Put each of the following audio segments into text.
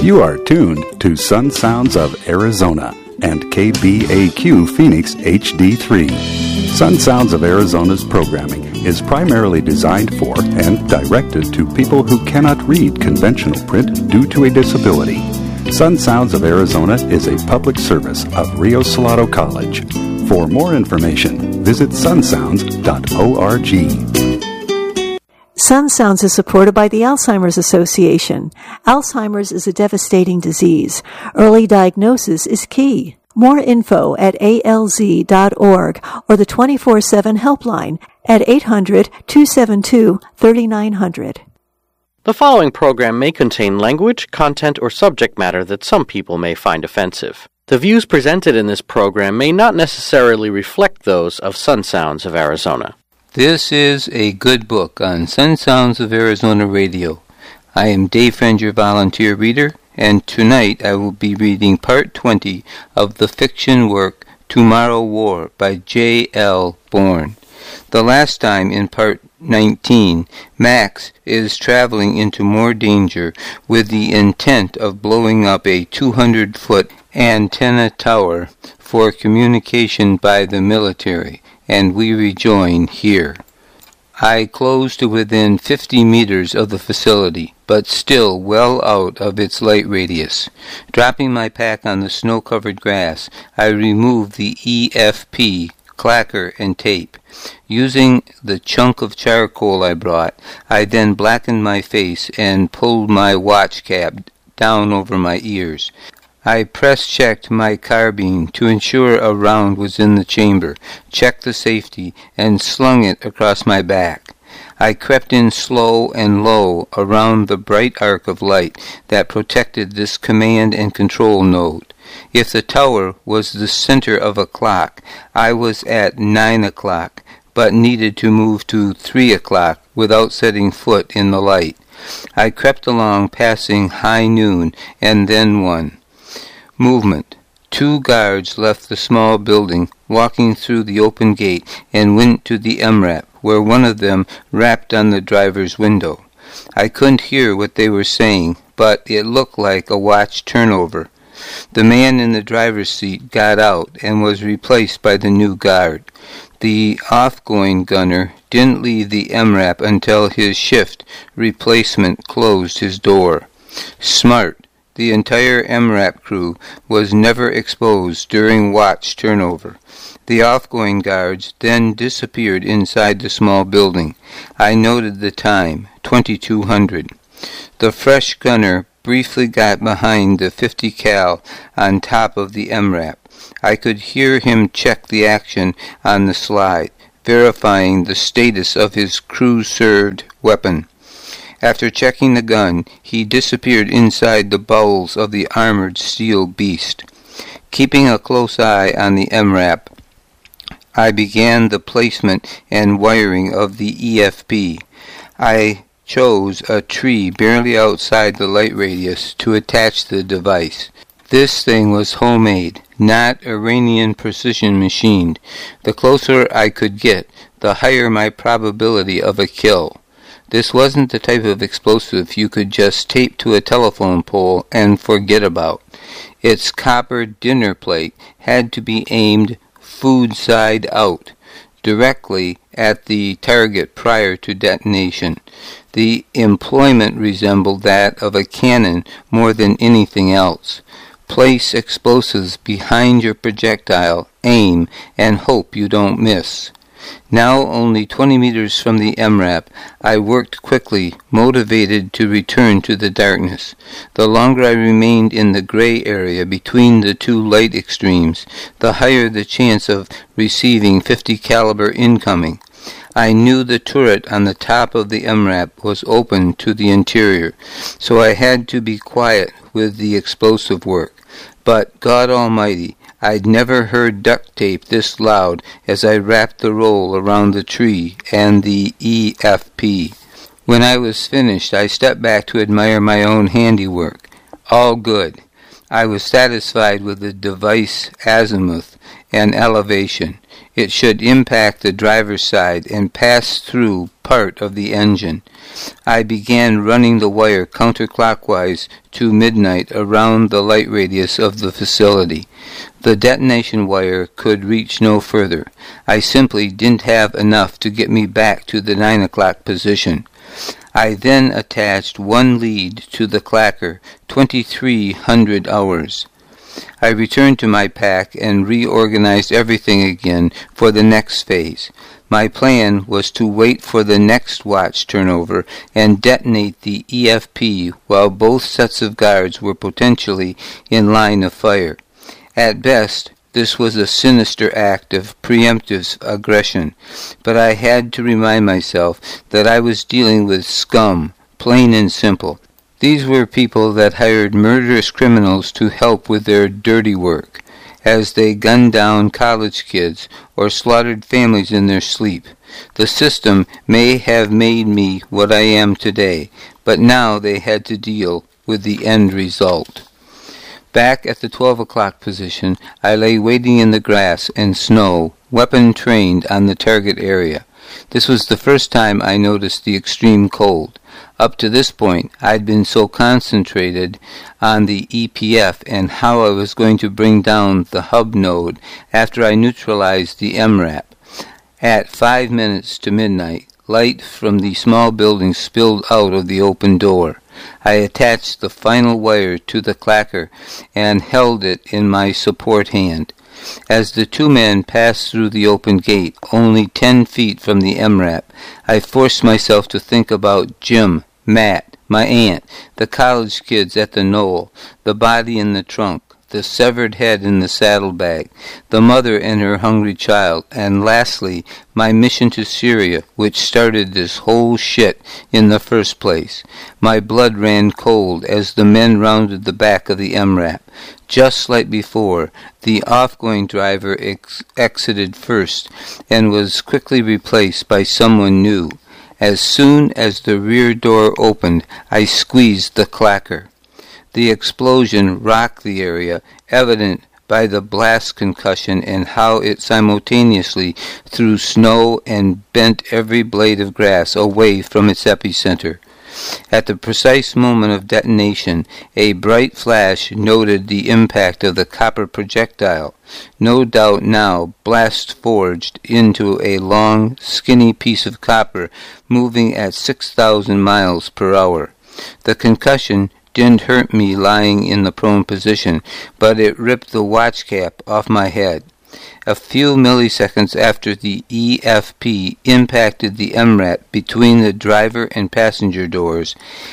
You are tuned to Sun Sounds of Arizona and KBAQ Phoenix HD3. Sun Sounds of Arizona's programming is primarily designed for and directed to people who cannot read conventional print due to a disability. Sun Sounds of Arizona is a public service of Rio Salado College. For more information, visit sunsounds.org. Sun Sounds is supported by the Alzheimer's Association. Alzheimer's is a devastating disease. Early diagnosis is key. More info at alz.org or the 24/7 helpline at 800-272-3900. The following program may contain language, content, or subject matter that some people may find offensive. The views presented in this program may not necessarily reflect those of Sun Sounds of Arizona. This is a good book on Sun Sounds of Arizona Radio. I am Dave Friend, your volunteer reader, and tonight I will be reading Part 20 of the fiction work Tomorrow War by J.L. Bourne. The last time in Part 19, Max is traveling into more danger with the intent of blowing up a 200-foot antenna tower for communication by the military, and we rejoin here. I close to within 50 meters of the facility, but still well out of its light radius. Dropping my pack on the snow-covered grass, I remove the EFP, clacker, and tape. Using the chunk of charcoal I brought, I then blackened my face and pulled my watch cap down over my ears. I press-checked my carbine to ensure a round was in the chamber, checked the safety, and slung it across my back. I crept in slow and low around the bright arc of light that protected this command and control node. If the tower was the center of a clock, I was at 9 o'clock, but needed to move to 3 o'clock without setting foot in the light. I crept along passing high noon and then 1. Movement. 2 guards left the small building, walking through the open gate, and went to the MRAP, where one of them rapped on the driver's window. I couldn't hear what they were saying, but it looked like a watch turnover. The man in the driver's seat got out and was replaced by the new guard. The off-going gunner didn't leave the MRAP until his shift replacement closed his door. Smart. The entire MRAP crew was never exposed during watch turnover. The off-going guards then disappeared inside the small building. I noted the time, 2200. The fresh gunner briefly got behind the 50 cal on top of the MRAP. I could hear him check the action on the slide, verifying the status of his crew-served weapon. After checking the gun, he disappeared inside the bowels of the armored steel beast. Keeping a close eye on the MRAP, I began the placement and wiring of the EFP. I chose a tree barely outside the light radius to attach the device. This thing was homemade, not Iranian precision machined. The closer I could get, the higher my probability of a kill. This wasn't the type of explosive you could just tape to a telephone pole and forget about. Its copper dinner plate had to be aimed food side out, directly at the target prior to detonation. The employment resembled that of a cannon more than anything else. Place explosives behind your projectile, aim, and hope you don't miss. Now only 20 meters from the MRAP, I worked quickly, motivated to return to the darkness. The longer I remained in the gray area between the two light extremes, the higher the chance of receiving 50 caliber incoming. I knew the turret on the top of the MRAP was open to the interior, so I had to be quiet with the explosive work. But, God Almighty, I'd never heard duct tape this loud as I wrapped the roll around the tree and the EFP. When I was finished, I stepped back to admire my own handiwork. All good. I was satisfied with the device azimuth and elevation. It should impact the driver's side and pass through part of the engine. I began running the wire counterclockwise to midnight around the light radius of the facility. The detonation wire could reach no further. I simply didn't have enough to get me back to the 9 o'clock position. I then attached one lead to the clacker, 2300 hours. I returned to my pack and reorganized everything again for the next phase. My plan was to wait for the next watch turnover and detonate the EFP while both sets of guards were potentially in line of fire. At best, this was a sinister act of preemptive aggression, but I had to remind myself that I was dealing with scum, plain and simple. These were people that hired murderous criminals to help with their dirty work, as they gunned down college kids or slaughtered families in their sleep. The system may have made me what I am today, but now they had to deal with the end result. Back at the 12 o'clock position, I lay waiting in the grass and snow, weapon trained on the target area. This was the first time I noticed the extreme cold. Up to this point, I'd been so concentrated on the EPF and how I was going to bring down the hub node after I neutralized the MRAP. At 5 minutes to midnight, light from the small building spilled out of the open door. I attached the final wire to the clacker and held it in my support hand. As the two men passed through the open gate, only 10 feet from the MRAP, I forced myself to think about Jim, Matt, my aunt, the college kids at the knoll, the body in the trunk, the severed head in the saddlebag, the mother and her hungry child, and lastly, my mission to Syria, which started this whole shit in the first place. My blood ran cold as the men rounded the back of the MRAP. Just like before, the off-going driver exited first and was quickly replaced by someone new. As soon as the rear door opened, I squeezed the clacker. The explosion rocked the area, evident by the blast concussion and how it simultaneously threw snow and bent every blade of grass away from its epicenter. At the precise moment of detonation, a bright flash noted the impact of the copper projectile, no doubt now blast forged into a long, skinny piece of copper moving at 6,000 miles per hour. The concussion didn't hurt me lying in the prone position, but it ripped the watch cap off my head. A few milliseconds after the EFP impacted the MRAP between the driver and passenger doors,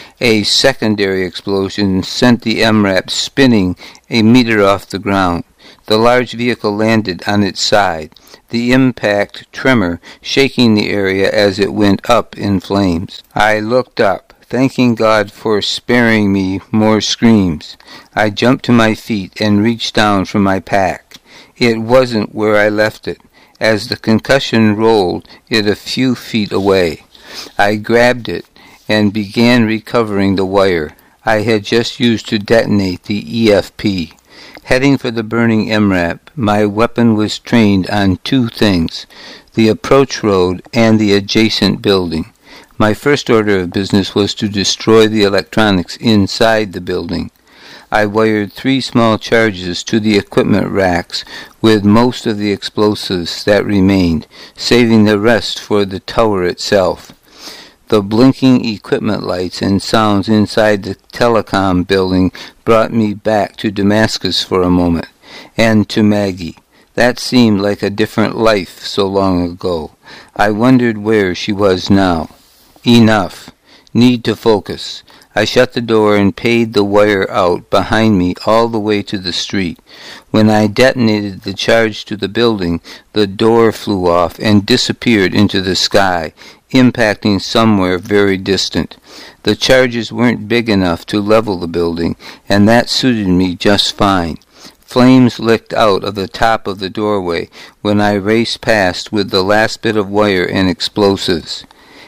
a secondary explosion sent the MRAP spinning a meter off the ground. The large vehicle landed on its side, the impact tremor shaking the area as it went up in flames. I looked up, thanking God for sparing me more screams. I jumped to my feet and reached down for my pack. It wasn't where I left it, as the concussion rolled it a few feet away. I grabbed it and began recovering the wire I had just used to detonate the EFP. Heading for the burning MRAP, my weapon was trained on two things, the approach road and the adjacent building. My first order of business was to destroy the electronics inside the building. I wired 3 small charges to the equipment racks with most of the explosives that remained, saving the rest for the tower itself. The blinking equipment lights and sounds inside the telecom building brought me back to Damascus for a moment, and to Maggie. That seemed like a different life so long ago. I wondered where she was now. Enough. Need to focus. I shut the door and paid the wire out behind me all the way to the street. When I detonated the charge to the building, the door flew off and disappeared into the sky, impacting somewhere very distant. The charges weren't big enough to level the building, and that suited me just fine. Flames licked out of the top of the doorway when I raced past with the last bit of wire and explosives.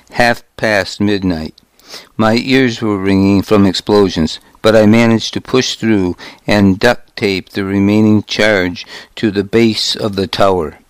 1:30 midnight. My ears were ringing from explosions, but I managed to push through and duct tape the remaining charge to the base of the tower.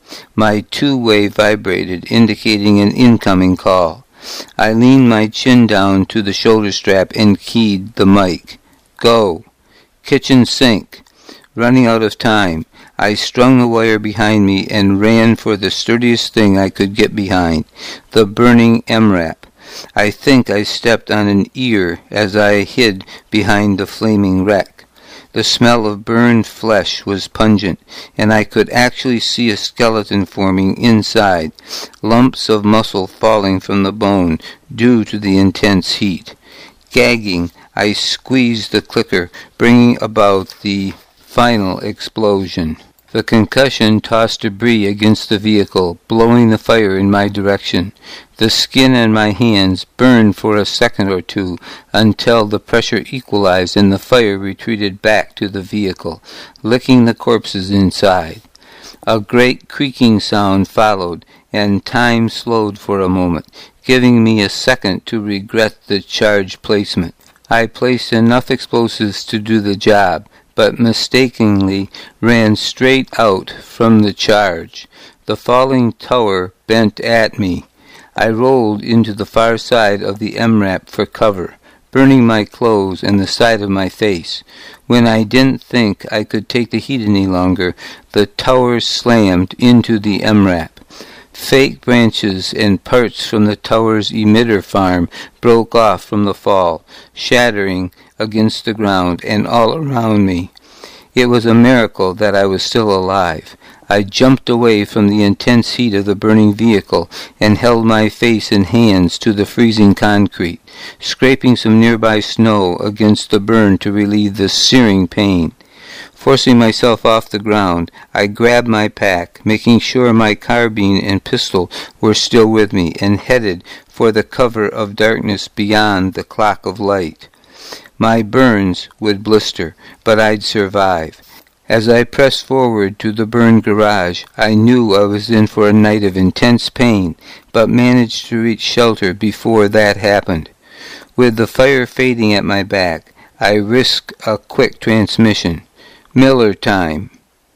My two-way vibrated, indicating an incoming call. I leaned my chin down to the shoulder strap and keyed the mic. Go. Kitchen sink. Running out of time, I strung the wire behind me and ran for the sturdiest thing I could get behind, the burning MRAP. I think I stepped on an ear as I hid behind the flaming wreck. The smell of burned flesh was pungent, and I could actually see a skeleton forming inside, lumps of muscle falling from the bone due to the intense heat. Gagging, I squeezed the clicker, bringing about the final explosion. The concussion tossed debris against the vehicle, blowing the fire in my direction. The skin on my hands burned for a second or two until the pressure equalized and the fire retreated back to the vehicle, licking the corpses inside. A great creaking sound followed, and time slowed for a moment, giving me a second to regret the charge placement. I placed enough explosives to do the job, but mistakenly ran straight out from the charge. The falling tower bent at me. I rolled into the far side of the MRAP for cover, burning my clothes and the side of my face. When I didn't think I could take the heat any longer, the tower slammed into the MRAP. Fake branches and parts from the tower's emitter farm broke off from the fall, shattering against the ground and all around me. It was a miracle that I was still alive. I jumped away from the intense heat of the burning vehicle and held my face and hands to the freezing concrete, scraping some nearby snow against the burn to relieve the searing pain. Forcing myself off the ground, I grabbed my pack, making sure my carbine and pistol were still with me, and headed for the cover of darkness beyond the clock of light. My burns would blister, but I'd survive. As I pressed forward to the burned garage, I knew I was in for a night of intense pain, but managed to reach shelter before that happened. With the fire fading at my back, I risked a quick transmission. Miller time.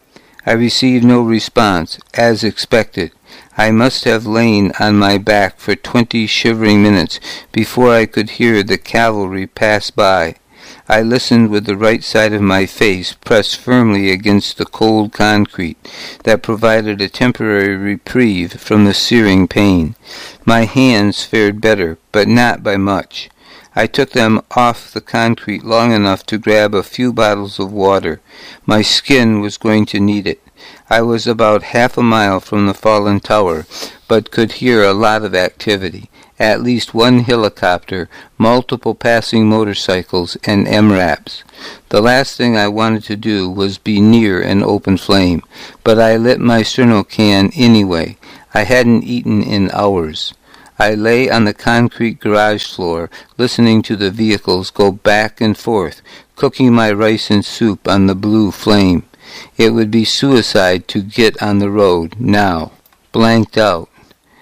I received no response, as expected. I must have lain on my back for 20 shivering minutes before I could hear the cavalry pass by. I listened with the right side of my face pressed firmly against the cold concrete that provided a temporary reprieve from the searing pain. My hands fared better, but not by much. I took them off the concrete long enough to grab a few bottles of water. My skin was going to need it. I was about half a mile from the fallen tower, but could hear a lot of activity. At least one helicopter, multiple passing motorcycles, and MRAPs. The last thing I wanted to do was be near an open flame, but I lit my Sternocan anyway. I hadn't eaten in hours. I lay on the concrete garage floor, listening to the vehicles go back and forth, cooking my rice and soup on the blue flame. It would be suicide to get on the road now. Blanked out.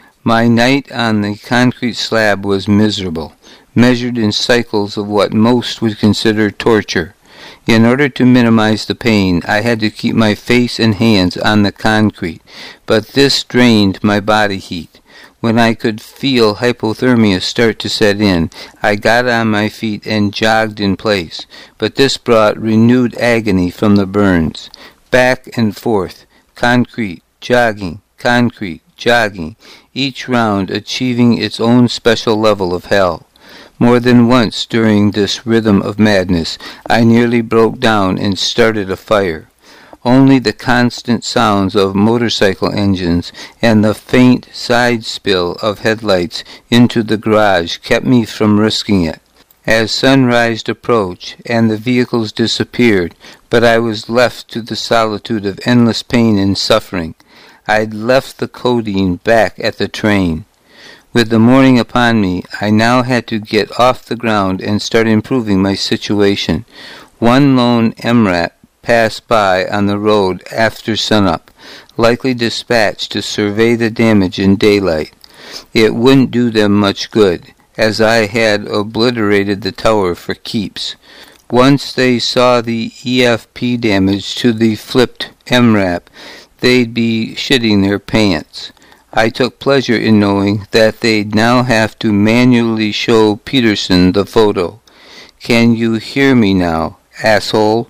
My night on the concrete slab was miserable, measured in cycles of what most would consider torture. In order to minimize the pain, I had to keep my face and hands on the concrete, but this drained my body heat. When I could feel hypothermia start to set in, I got on my feet and jogged in place, but this brought renewed agony from the burns. Back and forth, concrete, jogging, concrete, jogging, each round achieving its own special level of hell. More than once during this rhythm of madness, I nearly broke down and started a fire. Only the constant sounds of motorcycle engines and the faint side spill of headlights into the garage kept me from risking it. As sunrise approached and the vehicles disappeared, but I was left to the solitude of endless pain and suffering. I'd left the codeine back at the train. With the morning upon me, I now had to get off the ground and start improving my situation. One lone MRAP passed by on the road after sunup, likely dispatched to survey the damage in daylight. It wouldn't do them much good, as I had obliterated the tower for keeps. Once they saw the EFP damage to the flipped MRAP, they'd be shitting their pants. I took pleasure in knowing that they'd now have to manually show Peterson the photo. Can you hear me now, asshole?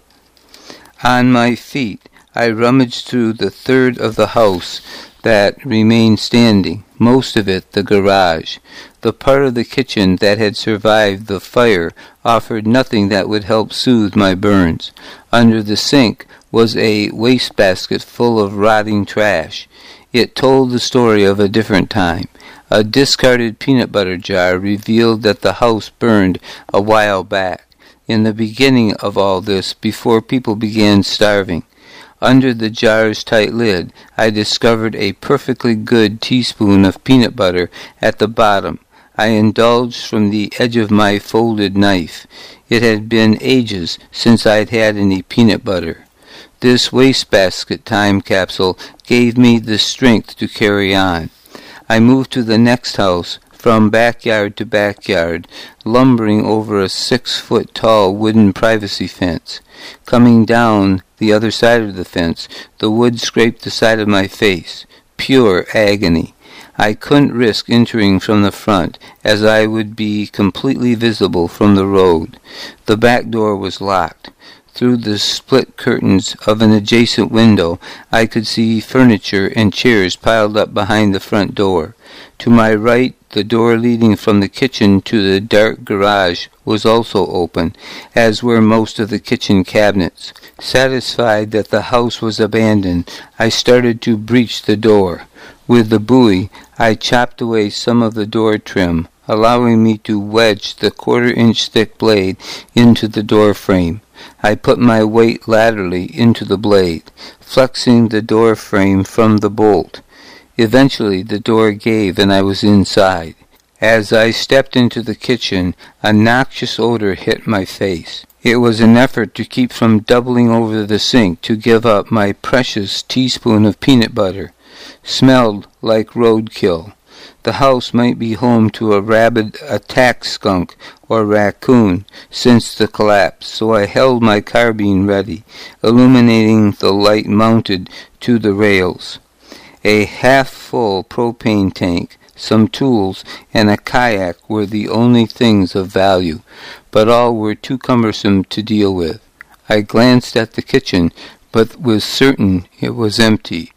On my feet, I rummaged through the third of the house that remained standing, most of it the garage. The part of the kitchen that had survived the fire offered nothing that would help soothe my burns. Under the sink was a wastebasket full of rotting trash. It told the story of a different time. A discarded peanut butter jar revealed that the house burned a while back, in the beginning of all this, before people began starving. Under the jar's tight lid, I discovered a perfectly good teaspoon of peanut butter at the bottom. I indulged from the edge of my folded knife. It had been ages since I'd had any peanut butter. This wastebasket time capsule gave me the strength to carry on. I moved to the next house, from backyard to backyard, lumbering over a 6-foot-tall wooden privacy fence. Coming down the other side of the fence, the wood scraped the side of my face. Pure agony. I couldn't risk entering from the front, as I would be completely visible from the road. The back door was locked. Through the split curtains of an adjacent window, I could see furniture and chairs piled up behind the front door. To my right, the door leading from the kitchen to the dark garage was also open, as were most of the kitchen cabinets. Satisfied that the house was abandoned, I started to breach the door. With the bowie, I chopped away some of the door trim, allowing me to wedge the 1/4-inch thick blade into the door frame. I put my weight laterally into the blade, flexing the door frame from the bolt. Eventually the door gave and I was inside. As I stepped into the kitchen, a noxious odor hit my face. It was an effort to keep from doubling over the sink to give up my precious teaspoon of peanut butter. Smelled like roadkill. The house might be home to a rabid attack skunk or raccoon since the collapse, so I held my carbine ready, illuminating the light mounted to the rails. A half-full propane tank, some tools, and a kayak were the only things of value, but all were too cumbersome to deal with. I glanced at the kitchen, but was certain it was empty.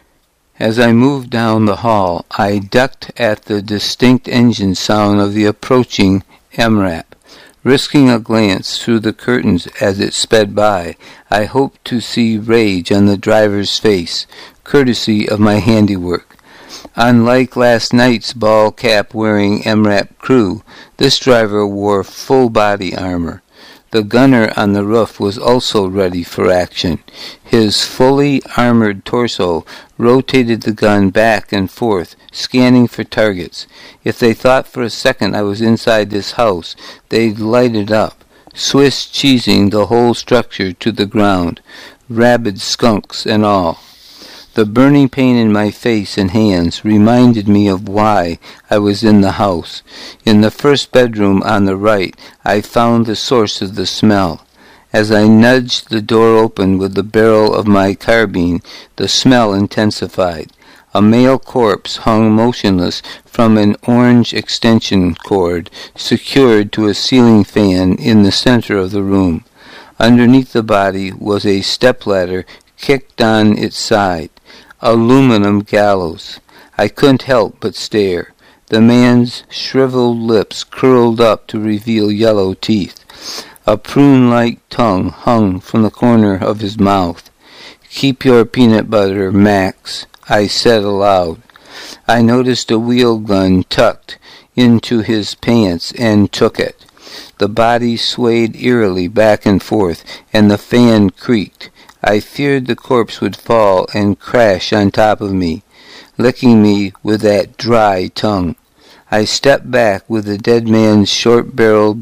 As I moved down the hall, I ducked at the distinct engine sound of the approaching MRAP. Risking a glance through the curtains as it sped by, I hoped to see rage on the driver's face, courtesy of my handiwork. Unlike last night's ball-cap-wearing MRAP crew, this driver wore full body armor. The gunner on the roof was also ready for action. His fully armored torso rotated the gun back and forth, scanning for targets. If they thought for a second I was inside this house, they'd light it up, Swiss cheesing the whole structure to the ground, rabid skunks and all. The burning pain in my face and hands reminded me of why I was in the house. In the first bedroom on the right, I found the source of the smell. As I nudged the door open with the barrel of my carbine, the smell intensified. A male corpse hung motionless from an orange extension cord secured to a ceiling fan in the center of the room. Underneath the body was a stepladder kicked on its side. Aluminum gallows. I couldn't help but stare. The man's shriveled lips curled up to reveal yellow teeth. A prune-like tongue hung from the corner of his mouth. "Keep your peanut butter, Max," I said aloud. I noticed a wheel gun tucked into his pants and took it. The body swayed eerily back and forth, and the fan creaked. I feared the corpse would fall and crash on top of me, licking me with that dry tongue. I stepped back with the dead man's short-barreled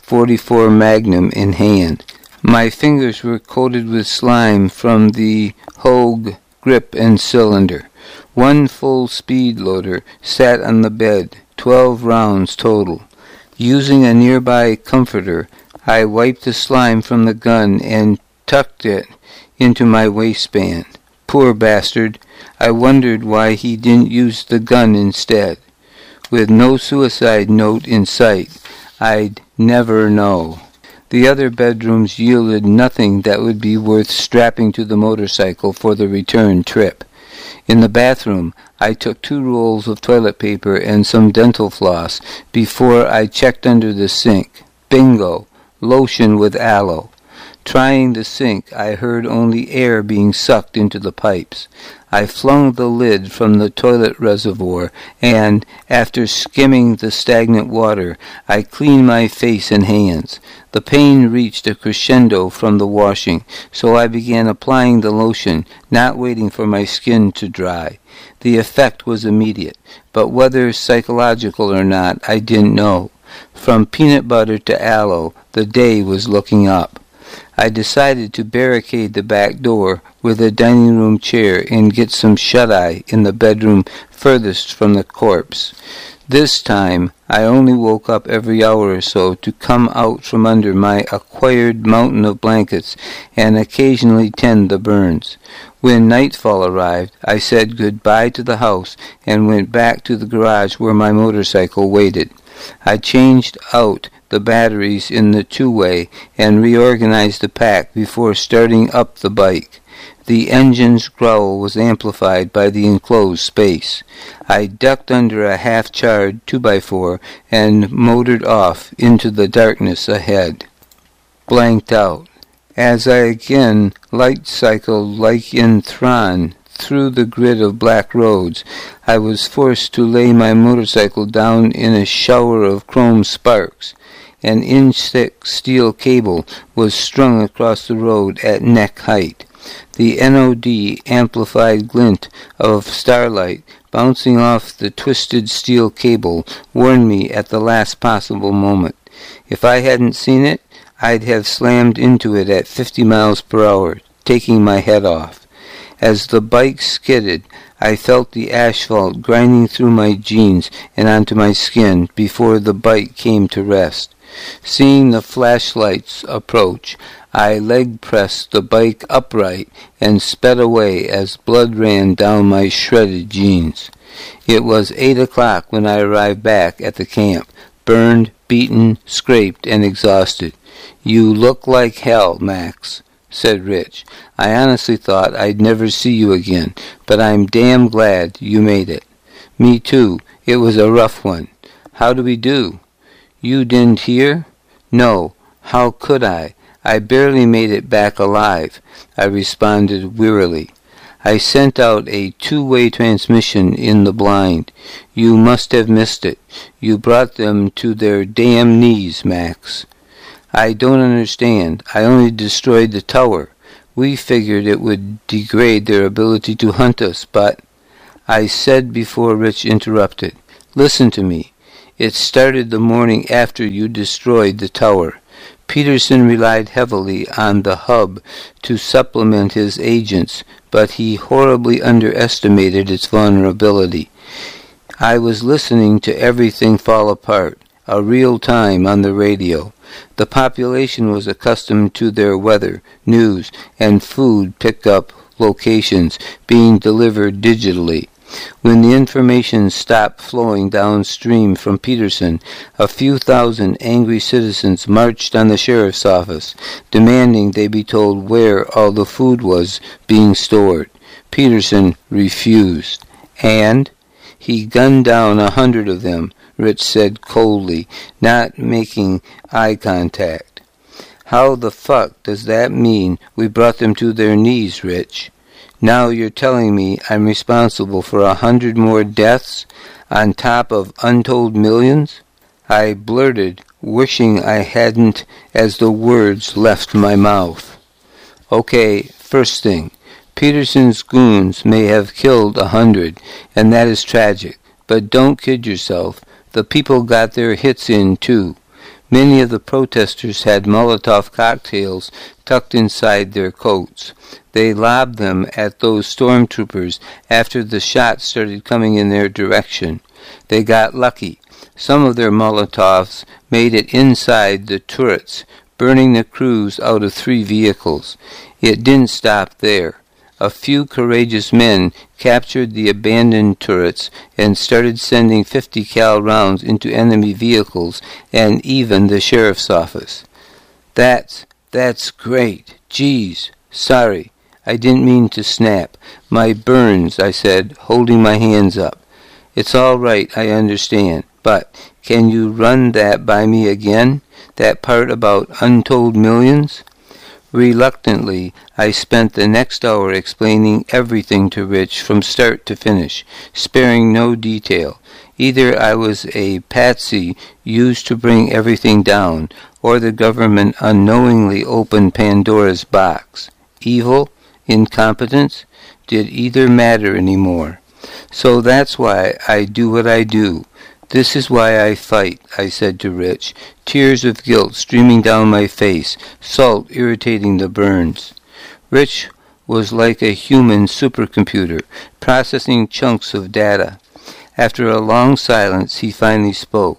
.44 Magnum in hand. My fingers were coated with slime from the Hogue grip and cylinder. One full speed loader sat on the bed, 12 rounds total. Using a nearby comforter, I wiped the slime from the gun and tucked it into my waistband. Poor bastard. I wondered why he didn't use the gun instead. With no suicide note in sight, I'd never know. The other bedrooms yielded nothing that would be worth strapping to the motorcycle for the return trip. In the bathroom, I took 2 rolls of toilet paper and some dental floss before I checked under the sink. Bingo! Lotion with aloe. Trying the sink, I heard only air being sucked into the pipes. I flung the lid from the toilet reservoir, and, after skimming the stagnant water, I cleaned my face and hands. The pain reached a crescendo from the washing, so I began applying the lotion, not waiting for my skin to dry. The effect was immediate, but whether psychological or not, I didn't know. From peanut butter to aloe, the day was looking up. I decided to barricade the back door with a dining room chair and get some shut-eye in the bedroom furthest from the corpse. This time, I only woke up every hour or so to come out from under my acquired mountain of blankets and occasionally tend the burns. When nightfall arrived, I said goodbye to the house and went back to the garage where my motorcycle waited. I changed out the batteries in the 2-way and reorganized the pack before starting up the bike. The engine's growl was amplified by the enclosed space. I ducked under a half-charred 2x4 and motored off into the darkness ahead. Blanked out. As I again light-cycled like in Thrawn through the grid of black roads, I was forced to lay my motorcycle down in a shower of chrome sparks. An inch-thick steel cable was strung across the road at neck height. The NOD amplified glint of starlight bouncing off the twisted steel cable warned me at the last possible moment. If I hadn't seen it, I'd have slammed into it at 50 miles per hour, taking my head off. As the bike skidded, I felt the asphalt grinding through my jeans and onto my skin before the bike came to rest. Seeing the flashlights approach, I leg-pressed the bike upright and sped away as blood ran down my shredded jeans. It was 8 o'clock when I arrived back at the camp, burned, beaten, scraped, and exhausted. "You look like hell, Max," said Rich. "I honestly thought I'd never see you again, but I'm damn glad you made it." "Me too. It was a rough one." "How do we do?" "You didn't hear?" "No. How could I? I barely made it back alive," I responded wearily. "I sent out a 2-way transmission in the blind. You must have missed it. You brought them to their damn knees, Max." "I don't understand. I only destroyed the tower. We figured it would degrade their ability to hunt us, but—" I said before Rich interrupted. "Listen to me. It started the morning after you destroyed the tower. Peterson relied heavily on the hub to supplement his agents, but he horribly underestimated its vulnerability. I was listening to everything fall apart, a real time on the radio. The population was accustomed to their weather, news, and food picked-up locations being delivered digitally. When the information stopped flowing downstream from Peterson, a few thousand angry citizens marched on the sheriff's office, demanding they be told where all the food was being stored. Peterson refused. And he gunned down 100 of them, Rich said coldly, not making eye contact. "How the fuck does that mean we brought them to their knees, Rich? Now you're telling me I'm responsible for 100 more deaths on top of untold millions?" I blurted, wishing I hadn't as the words left my mouth. "Okay, first thing. Peterson's goons may have killed 100, and that is tragic. But don't kid yourself. The people got their hits in, too. Many of the protesters had Molotov cocktails tucked inside their coats. They lobbed them at those stormtroopers after the shots started coming in their direction. They got lucky. Some of their Molotovs made it inside the turrets, burning the crews out of 3 vehicles. It didn't stop there. a few courageous men captured the abandoned turrets and started sending 50 cal rounds into enemy vehicles and even the sheriff's office. That's great. Geez, sorry. I didn't mean to snap. My burns, I said, holding my hands up. It's all right, I understand. But can you run that by me again? That part about untold millions? Reluctantly, I spent the next hour explaining everything to Rich from start to finish, sparing no detail. Either I was a patsy used to bring everything down, or the government unknowingly opened Pandora's box. Evil? Incompetence? Did either matter anymore? So that's why I do what I do. This is why I fight, I said to Rich, tears of guilt streaming down my face, salt irritating the burns. Rich was like a human supercomputer, processing chunks of data. After a long silence, he finally spoke.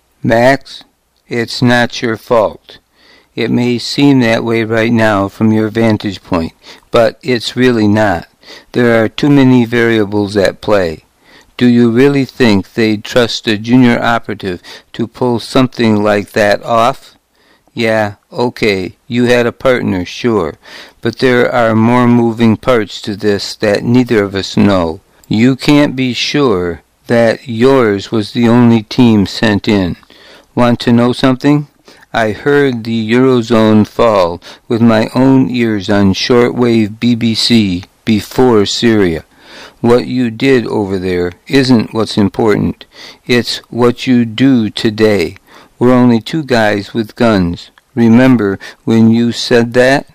Max, it's not your fault. It may seem that way right now from your vantage point, but it's really not. There are too many variables at play. Do you really think they'd trust a junior operative to pull something like that off? Yeah, okay, you had a partner, sure, but there are more moving parts to this that neither of us know. You can't be sure that yours was the only team sent in. Want to know something? I heard the Eurozone fall with my own ears on shortwave BBC before Syria. What you did over there isn't what's important. It's what you do today. We're only two guys with guns. Remember when you said that?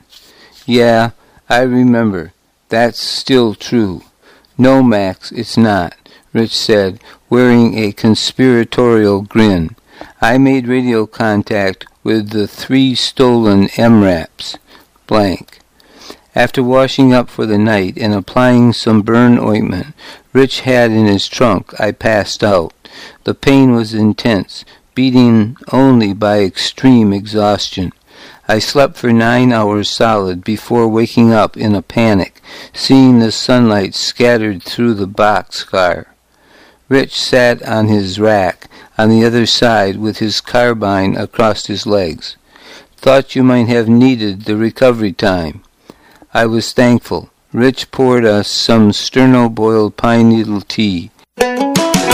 Yeah, I remember. That's still true. No, Max, it's not, Rich said, wearing a conspiratorial grin. I made radio contact with the 3 stolen MRAPs. Blank. After washing up for the night and applying some burn ointment Rich had in his trunk, I passed out. The pain was intense, beaten only by extreme exhaustion. I slept for 9 hours solid before waking up in a panic, seeing the sunlight scattered through the boxcar. Rich sat on his rack on the other side with his carbine across his legs. Thought you might have needed the recovery time. I was thankful. Rich poured us some sterno-boiled pine needle tea.